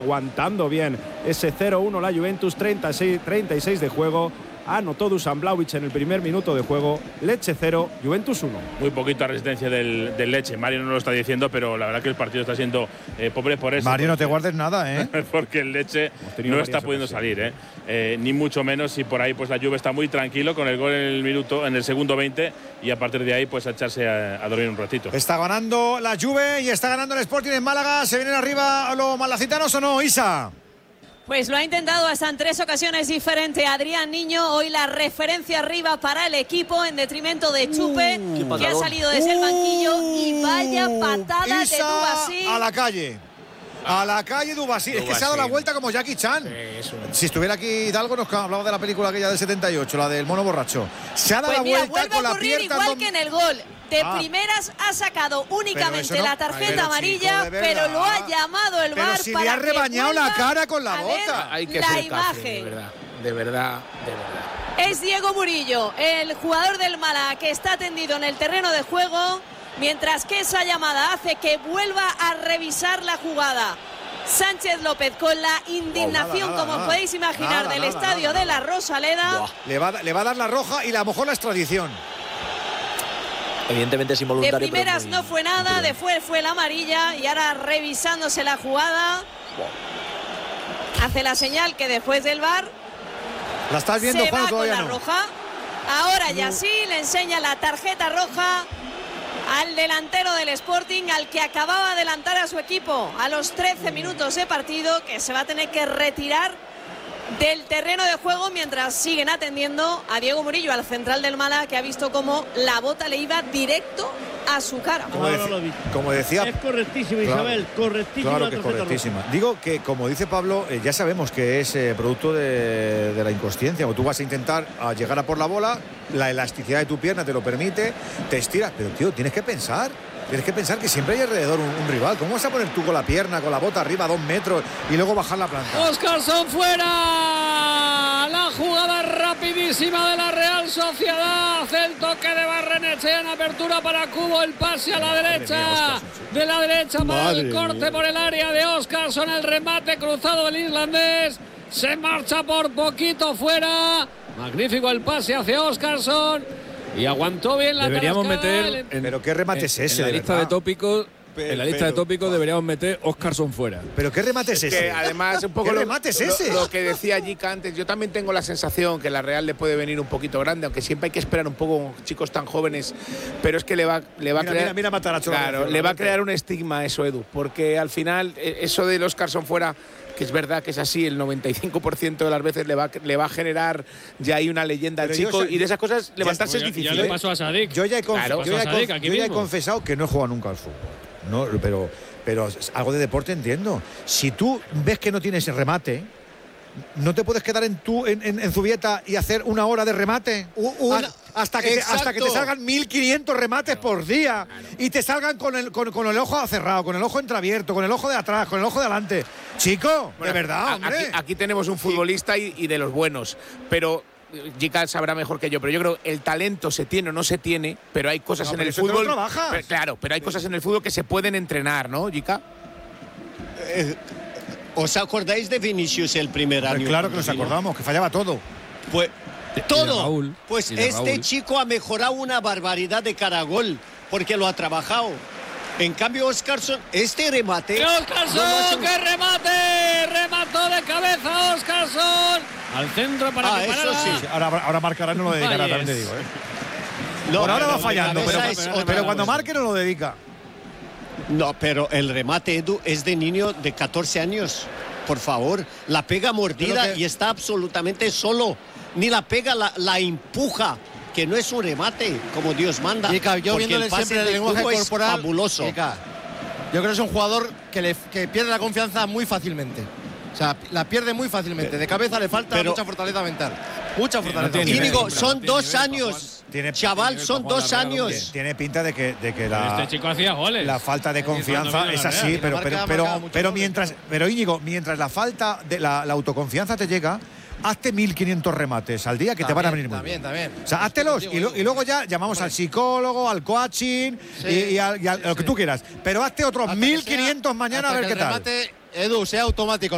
aguantando bien ese 0-1 la Juventus, 36 de juego. Anotó Dusan Vlahovic en el primer minuto de juego. Lecce 0, Juventus 1. Muy poquita resistencia del Lecce. Mario no lo está diciendo, pero la verdad que el partido está siendo pobre por eso. Mario, no te guardes nada, ¿eh? Porque el Lecce no está pudiendo salir, ni mucho menos. Y por ahí pues la Juve está muy tranquilo con el gol en el segundo 20, y a partir de ahí pues a echarse a dormir un ratito. Está ganando la Juve y está ganando el Sporting en Málaga. ¿Se vienen arriba los malacitanos o no, Isa? Pues lo ha intentado hasta en 3 ocasiones diferentes Adrián Niño. Hoy la referencia arriba para el equipo en detrimento de Chupe, que ha salido desde el banquillo. Y vaya patada Isa de Dubasí. A la calle. A la calle Dubasí. Es que se ha dado la vuelta como Jackie Chan. Si estuviera aquí Hidalgo nos hablaba de la película aquella del 78, la del mono borracho. Se ha dado la vuelta con la pierna. Igual que en el gol. De primeras ha sacado únicamente la tarjeta amarilla, pero lo ha llamado el VAR si para le ha rebañado la cara con la bota. Hay que ser imagen. De verdad. Es Diego Murillo, el jugador del Málaga, que está tendido en el terreno de juego, mientras que esa llamada hace que vuelva a revisar la jugada. Sánchez López, con la indignación, como os podéis imaginar, del estadio de la Rosaleda. Le va a dar la roja y a lo mejor la extradición. Evidentemente es involuntario. De primeras no fue nada, después fue la amarilla y ahora revisándose la jugada. Hace la señal que después del VAR la estás viendo, se Juan, va con la no. roja. Ahora ya sí le enseña la tarjeta roja al delantero del Sporting, al que acababa de adelantar a su equipo a los 13 minutos de partido, que se va a tener que retirar del terreno de juego mientras siguen atendiendo a Diego Murillo, al central del Málaga, que ha visto cómo la bota le iba directo a su cara. Como decía, es correctísima, claro, Isabel, correctísima. Claro que es correctísima. Digo que, como dice Pablo, ya sabemos que es producto de la inconsciencia. O tú vas a intentar llegar a por la bola, la elasticidad de tu pierna te lo permite, te estiras, pero tío, tienes que pensar que siempre hay alrededor un rival. ¿Cómo vas a poner tú con la pierna, con la bota arriba a 2 metros y luego bajar la planta? Óscarson fuera. La jugada rapidísima de la Real Sociedad. El toque de Barrenechea en apertura para Cubo. El pase a la derecha. De la derecha para el corte por el área de Óscarson. El remate cruzado del islandés. Se marcha por poquito fuera. Magnífico el pase hacia Óscarson. Y aguantó bien la deberíamos meter pero qué remate es ese, en la lista de tópicos. En la lista de tópicos deberíamos meter Óscarson fuera. ¿Pero qué remate es ese? Que además, un poco ¿Qué remate es ese? Lo que decía Jica antes, yo también tengo la sensación que la Real le puede venir un poquito grande, aunque siempre hay que esperar un poco con chicos tan jóvenes, pero es que le va a crear… Mira Mataracho. Claro, le va a crear un estigma eso, Edu, porque al final eso del Óscarson fuera, que es verdad que es así, el 95% de las veces le va a generar ya ahí una leyenda al chico, y de esas cosas levantarse es difícil. Ya le pasó a Sadik. Yo ya he confesado que no he jugado nunca al fútbol. No, pero algo de deporte entiendo. Si tú ves que no tienes remate, ¿no te puedes quedar en Zubieta y hacer 1 hora de remate? Hasta que te salgan 1500 remates por día, y te salgan con el ojo cerrado, con el ojo entreabierto, con el ojo de atrás, con el ojo de adelante. Chico, de verdad, hombre. Aquí tenemos un futbolista y de los buenos, pero Jica sabrá mejor que yo, pero yo creo que el talento se tiene o no se tiene, pero hay cosas en el fútbol. Pero hay cosas en el fútbol que se pueden entrenar, ¿no, Jica? ¿Os acordáis de Vinicius el primer año? Claro que nos acordamos, que fallaba todo. Pues todo. Raúl, pues este chico ha mejorado una barbaridad de cara a gol, porque lo ha trabajado. En cambio, Óscarson, este remate… ¡Óscarson, qué remate! ¡Remató de cabeza Óscarson! Al centro para que eso sí. Ahora marcará, no lo dedicará, también te digo. No, por ahora va fallando, pero cuando marque no lo dedica. No, pero el remate, Edu, es de niño de 14 años. Por favor, la pega mordida y está absolutamente solo. Ni la pega, la empuja. Que no es un remate, como Dios manda. Jica, yo viéndole siempre el lenguaje corporal, fabuloso. Jica, yo creo que es un jugador que pierde la confianza muy fácilmente. O sea, la pierde muy fácilmente. De cabeza le falta mucha fortaleza mental. Mucha fortaleza. Y digo, son 2 años. Chaval, son 2 años. Tiene pinta de que este chico hacía goles. La falta de confianza es así, pero Íñigo, mientras la falta de la autoconfianza te llega, hazte 1500 remates al día que te van a venir muy bien. También. O sea, háztelos y luego ya llamamos al psicólogo, al coaching y a lo que tú quieras. Pero hazte otros 1500 mañana a ver qué tal. Remate, Edu, sea automático.